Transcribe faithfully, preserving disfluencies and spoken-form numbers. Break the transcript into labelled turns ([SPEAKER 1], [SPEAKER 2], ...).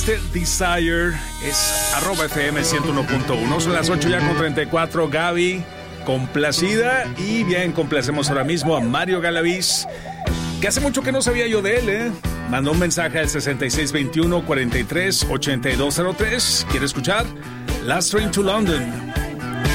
[SPEAKER 1] Desire es arroba F M ciento uno punto uno. Son las ocho ya con treinta y cuatro. Gaby, complacida. Y bien, complacemos ahora mismo a Mario Galaviz, que hace mucho que no sabía yo de él, ¿eh? Mandó un mensaje al sesenta y seis veintiuno, cuarenta y tres, ochenta y dos cero tres. ¿Quiere escuchar? Last Train to London.